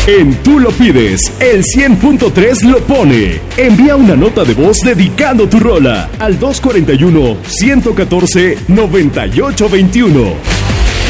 En Tú lo pides, el 100.3 lo pone. Envía una nota de voz dedicando tu rola al 241-114-9821.